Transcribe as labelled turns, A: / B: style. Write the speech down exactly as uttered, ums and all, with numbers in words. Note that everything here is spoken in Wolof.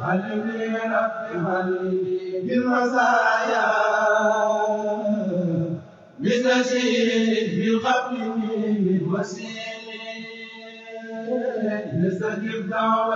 A: علمني رب علمني بالمزايا مثل شيء بالقبل من وسيل نستجيب دعوة